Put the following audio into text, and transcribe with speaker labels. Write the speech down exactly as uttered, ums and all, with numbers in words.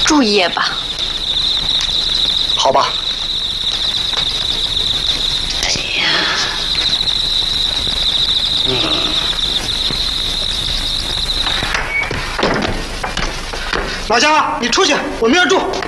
Speaker 1: 住一夜吧。
Speaker 2: 好吧。
Speaker 1: 哎呀，
Speaker 2: 嗯。老乡，你出去，我们要住。